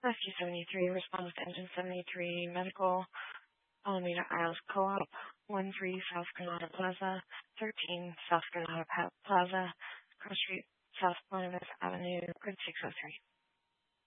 Rescue 73 responds to Engine 73 Medical, Alameda Isles Co-op, 13 South Granada Plaza, 13 South Granada Plaza, Cross Street, South Plymouth Avenue, Grid 603.